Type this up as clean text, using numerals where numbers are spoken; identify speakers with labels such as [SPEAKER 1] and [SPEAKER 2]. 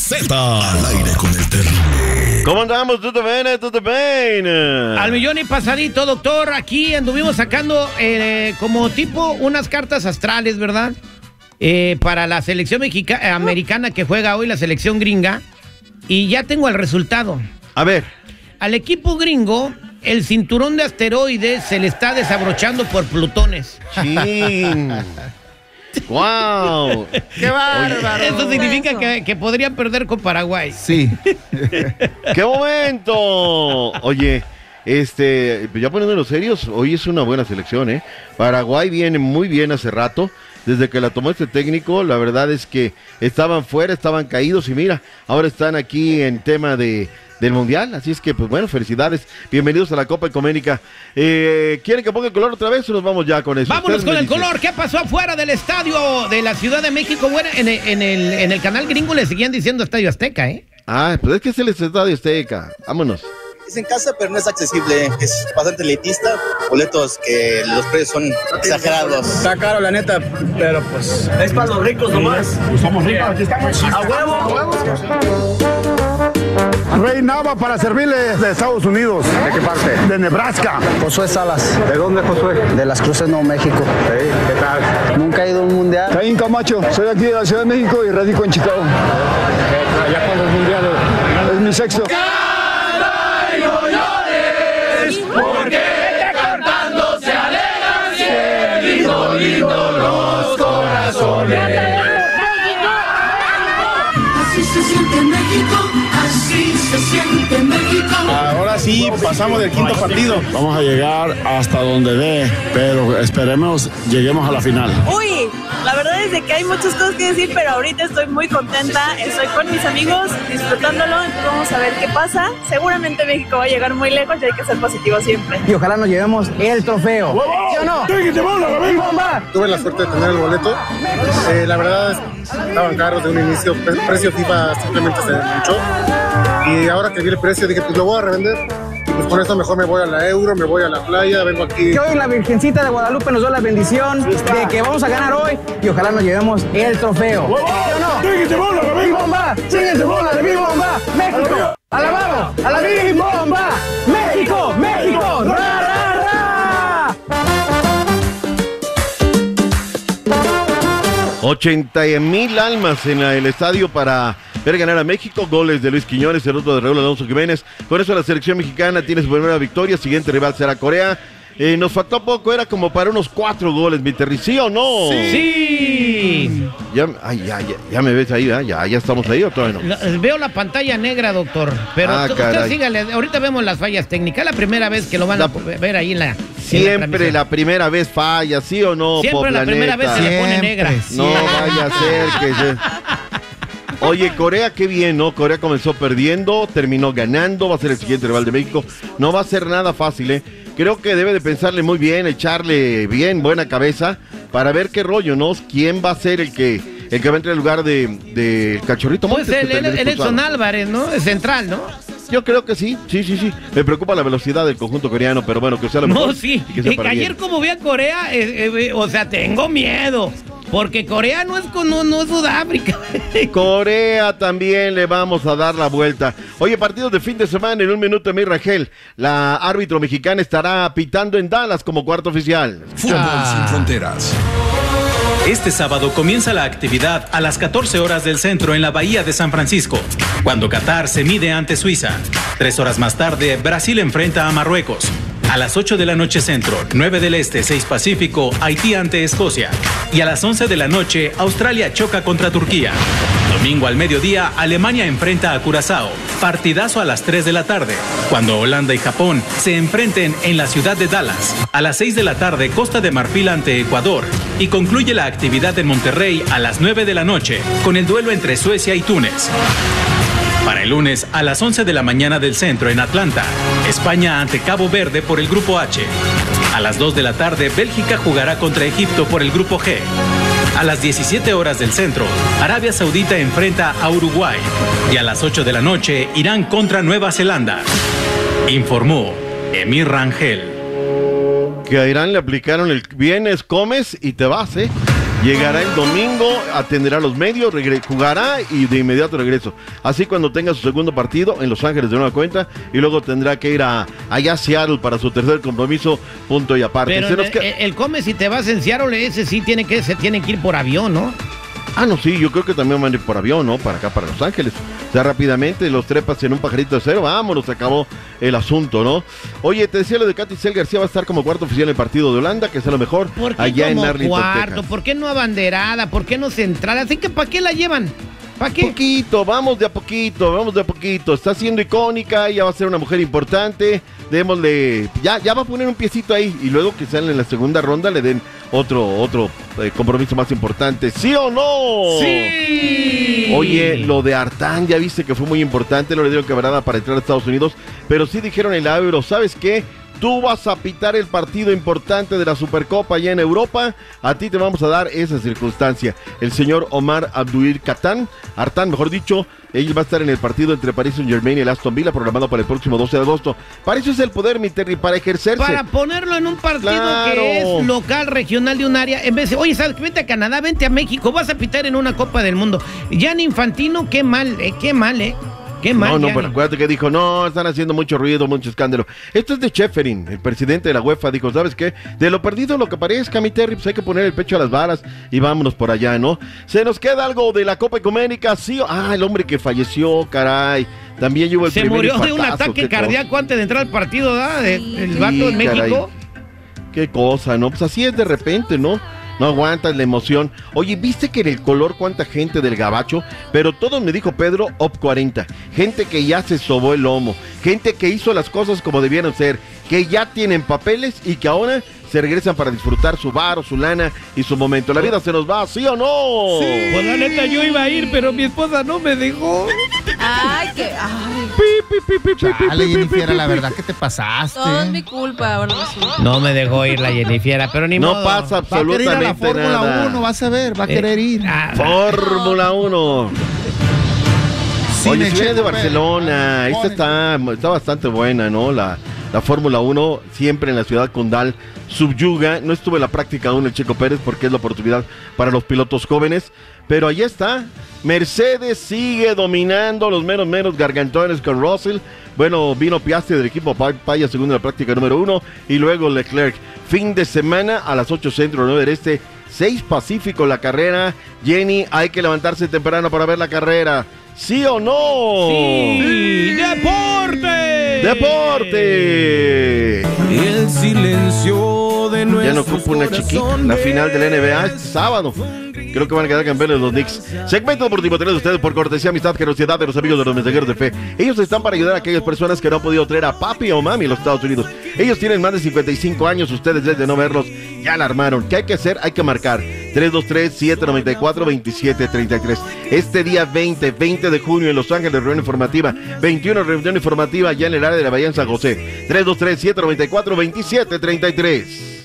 [SPEAKER 1] Z. Al aire con el terrible.
[SPEAKER 2] ¿Cómo andamos? ¿Todo bien? ¿Todo bien?
[SPEAKER 3] Al millón y pasadito, doctor. Aquí anduvimos sacando como tipo unas cartas astrales, ¿verdad? Para la selección americana que juega hoy, la selección gringa. Y ya tengo el resultado.
[SPEAKER 2] A ver.
[SPEAKER 3] Al equipo gringo, el cinturón de asteroides se le está desabrochando por plutones.
[SPEAKER 2] ¡Chin! ¡Guau!
[SPEAKER 3] ¡Qué bárbaro! Eso significa que podrían perder con Paraguay.
[SPEAKER 4] Sí.
[SPEAKER 2] ¡Qué momento! Oye, ya poniéndonos serios, hoy es una buena selección, ¿eh? Paraguay viene muy bien hace rato. Desde que la tomó este técnico, la verdad es que estaban fuera, estaban caídos y mira, ahora están aquí en tema del Mundial, así es que, pues bueno, felicidades, bienvenidos a la Copa Ecuménica. ¿Quieren que ponga el color otra vez o nos vamos ya con eso?
[SPEAKER 3] Vámonos con el color. ¿Qué pasó afuera del estadio de la Ciudad de México? Bueno, en el canal gringo le seguían diciendo Estadio Azteca, ¿eh?
[SPEAKER 2] Ah, pues es que es el Estadio Azteca, vámonos.
[SPEAKER 5] Es en casa, pero no es accesible, es bastante elitista, boletos que los precios son exagerados.
[SPEAKER 6] Está caro la neta, pero pues...
[SPEAKER 5] Es para los ricos nomás.
[SPEAKER 6] Pues somos ricos, aquí estamos.
[SPEAKER 5] ¡A huevo! ¡A huevo!
[SPEAKER 7] Rey Nava para servirle de Estados Unidos.
[SPEAKER 6] ¿De qué parte?
[SPEAKER 7] De Nebraska.
[SPEAKER 6] Josué Salas.
[SPEAKER 7] ¿De dónde, Josué?
[SPEAKER 6] De Las Cruces, Nuevo México.
[SPEAKER 7] Sí, ¿qué tal?
[SPEAKER 6] Nunca he ido a un mundial.
[SPEAKER 7] Caín Camacho, soy aquí de la Ciudad de México y radico en Chicago.
[SPEAKER 6] ¿Ya cuándo es mundial?
[SPEAKER 7] Es mi sexto.
[SPEAKER 8] Porque cantando se alegran lindo, lindo los corazones. Así se siente México, así se siente México.
[SPEAKER 6] Ahora sí, pasamos del quinto partido.
[SPEAKER 9] Vamos a llegar hasta donde dé, pero esperemos lleguemos a la final.
[SPEAKER 10] Uy, la verdad es de que hay muchas cosas que decir, pero ahorita estoy muy contenta, estoy con mis amigos, disfrutándolo, entonces vamos a ver qué pasa. Seguramente México va a llegar muy lejos y hay que ser positivo siempre.
[SPEAKER 6] Y ojalá nos llevemos el trofeo. ¿Sí o no? ¡Bomba!
[SPEAKER 11] Tuve la suerte de tener el boleto. La verdad, estaban caros de un inicio. El precio FIFA simplemente se manchó. Y ahora que vi el precio, dije, pues lo voy a revender. Y pues con esto mejor me voy a la Euro, me voy a la playa, vengo aquí.
[SPEAKER 6] Que hoy la Virgencita de Guadalupe nos dio la bendición de que vamos a ganar hoy y ojalá nos llevemos el trofeo. ¿Sí o no? ¡Big Bomba! ¡Síguete bola de Big Bomba! ¡México! ¡Alabado! ¡A la Big Bomba! ¡México! ¡México! ¡Ra, ra, ra!
[SPEAKER 2] 80,000 almas en el estadio para ver ganar a México. Goles de Luis Quiñones, el otro de Raúl Alonso Jiménez. Con eso la selección mexicana tiene su primera victoria. Siguiente rival será Corea. Nos faltó poco, era como para unos 4 goles, mi Terry, ¿sí o no?
[SPEAKER 3] ¡Sí!
[SPEAKER 2] Ya me ves ahí, ¿eh? Ya estamos ahí o todavía no.
[SPEAKER 3] Veo la pantalla negra, doctor, pero usted sígale, ahorita vemos las fallas técnicas, la primera vez que lo van a ver ahí en la...
[SPEAKER 2] Siempre la primera vez falla, ¿sí o no?
[SPEAKER 3] Siempre la primera vez se le pone negra.
[SPEAKER 2] No vaya a ser que... Oye, Corea, qué bien, ¿no? Corea comenzó perdiendo, terminó ganando, va a ser el siguiente rival de México. No va a ser nada fácil, ¿eh? Creo que debe de pensarle muy bien, echarle bien buena cabeza para ver qué rollo, ¿no? ¿Quién va a ser el que va a entrar en lugar de Cachorrito Montes?
[SPEAKER 3] Pues el Edson Álvarez, ¿no? Es central, ¿no?
[SPEAKER 2] Yo creo que sí. Me preocupa la velocidad del conjunto coreano, pero bueno, que sea lo mejor.
[SPEAKER 3] No, sí. Ayer como vi a Corea, o sea, tengo miedo. Porque Corea no es Sudáfrica.
[SPEAKER 2] Corea también le vamos a dar la vuelta. Oye, partidos de fin de semana en un minuto, mi Rangel. La árbitro mexicana estará pitando en Dallas como cuarto oficial.
[SPEAKER 1] Fútbol sin fronteras.
[SPEAKER 12] Este sábado comienza la actividad a las 14 horas del centro en la Bahía de San Francisco, cuando Qatar se mide ante Suiza. 3 horas más tarde, Brasil enfrenta a Marruecos. A las 8 de la noche centro, 9 del este, 6 pacífico, Haití ante Escocia. Y a las 11 de la noche, Australia choca contra Turquía. Domingo al mediodía, Alemania enfrenta a Curazao. Partidazo a las 3 de la tarde, cuando Holanda y Japón se enfrenten en la ciudad de Dallas. A las 6 de la tarde, Costa de Marfil ante Ecuador. Y concluye la actividad en Monterrey a las 9 de la noche, con el duelo entre Suecia y Túnez. Para el lunes, a las 11 de la mañana del centro en Atlanta, España ante Cabo Verde por el Grupo H. A las 2 de la tarde, Bélgica jugará contra Egipto por el Grupo G. A las 17 horas del centro, Arabia Saudita enfrenta a Uruguay. Y a las 8 de la noche, Irán contra Nueva Zelanda. Informó Emir Rangel.
[SPEAKER 2] Que a Irán le aplicaron el vienes, comes y te vas, ¿eh? Llegará el domingo, atenderá a los medios, jugará y de inmediato regreso. Así cuando tenga su segundo partido en Los Ángeles de nueva cuenta y luego tendrá que ir allá a Seattle para su tercer compromiso, punto y aparte.
[SPEAKER 3] Pero el Come, si te vas en Seattle, ese sí se tiene que ir por avión, ¿no?
[SPEAKER 2] No, sí, yo creo que también van a ir por avión, ¿no? Para acá, para Los Ángeles. O sea, rápidamente los trepas en un pajarito de cero, vámonos, se acabó el asunto, ¿no? Oye, te decía lo de Katy Cel García, va a estar como cuarto oficial en el partido de Holanda, que es a lo mejor allá en Arlington, Texas.
[SPEAKER 3] ¿Por qué no abanderada? ¿Por qué no centrada? Así que, ¿para qué la llevan? ¿Para qué?
[SPEAKER 2] Vamos de a poquito. Está siendo icónica, ya va a ser una mujer importante. Démosle, ya va a poner un piecito ahí y luego que salen en la segunda ronda le den otro compromiso más importante. ¿Sí o no?
[SPEAKER 3] ¡Sí!
[SPEAKER 2] Oye, lo de Artán, ya viste que fue muy importante, no le dieron quebrada para entrar a Estados Unidos, pero sí dijeron en la Euro, ¿sabes qué? Tú vas a pitar el partido importante de la Supercopa allá en Europa, a ti te vamos a dar esa circunstancia. El señor Omar Abdul Artán, mejor dicho, él va a estar en el partido entre Paris Saint-Germain y el Aston Villa, programado para el próximo 12 de agosto. Para eso es el poder, mi Terry, para ejercerse.
[SPEAKER 3] Para ponerlo en un partido que es local, regional de un área, en vez de, oye, ¿sabes? Vente a Canadá, vente a México, vas a pitar en una Copa del Mundo. Gianni Infantino, qué mal, qué mal.
[SPEAKER 2] No, pero acuérdate que dijo, no, están haciendo mucho ruido, mucho escándalo. Esto es de Schäferin, el presidente de la UEFA, dijo, ¿sabes qué? De lo perdido lo que parezca, mi Terry, pues hay que poner el pecho a las varas y vámonos por allá, ¿no? Se nos queda algo de la Copa Ecuménica, sí. El hombre que falleció, caray. También llevó el primer
[SPEAKER 3] Se murió
[SPEAKER 2] infartazo,
[SPEAKER 3] de un ataque cardíaco antes de entrar al partido, ¿verdad? El vato en México.
[SPEAKER 2] Qué cosa, ¿no? Pues así es de repente, ¿no? No aguantas la emoción. Oye, ¿viste que en el color cuánta gente del gabacho? Pero todos, me dijo Pedro, OP 40. Gente que ya se sobó el lomo. Gente que hizo las cosas como debieron ser. Que ya tienen papeles y que ahora se regresan para disfrutar su bar o su lana y su momento. La vida se nos va, ¿sí o no?
[SPEAKER 3] Sí. Pues la neta yo iba a ir, pero mi esposa no me dejó.
[SPEAKER 4] Chale, Jennifer, la verdad que te pasaste.
[SPEAKER 13] Todo es mi culpa, ahora resulta.
[SPEAKER 3] No me dejó ir la Jennifer, pero ni modo.
[SPEAKER 2] No pasa absolutamente nada.
[SPEAKER 4] Va a querer ir a la Fórmula 1, vas a ver, va a querer ir.
[SPEAKER 2] Fórmula 1. Oye, viene de Barcelona. Esta está bastante buena, ¿no? La Fórmula 1, siempre en la ciudad condal, subyuga. No estuve en la práctica aún el Checo Pérez porque es la oportunidad para los pilotos jóvenes. Pero ahí está. Mercedes sigue dominando los menos gargantones con Russell. Bueno, vino Piastri del equipo Paya, segundo en la práctica número 1. Y luego Leclerc. Fin de semana a las 8 centro, 9 del este, 6 pacífico la carrera. Jenny, hay que levantarse temprano para ver la carrera. ¿Sí o no?
[SPEAKER 3] ¡Sí! ¡Deporte!
[SPEAKER 2] ¡Deporte!
[SPEAKER 14] Y el silencio de nuestros
[SPEAKER 2] Ya no ocupa una chiquita. La final de la NBA este sábado. Creo que van a quedar campeones los Knicks. Segmento deportivo traído ustedes por cortesía, amistad, generosidad de los amigos de los mensajeros de fe. Ellos están para ayudar a aquellas personas que no han podido traer a papi o mami a los Estados Unidos. Ellos tienen más de 55 años. Ustedes, desde no verlos, ya la armaron. ¿Qué hay que hacer? Hay que marcar 323-794-2733. Este día 20 de junio en Los Ángeles, reunión informativa. 21, reunión informativa ya en el área de la Bahía en San José. 323-794-2733.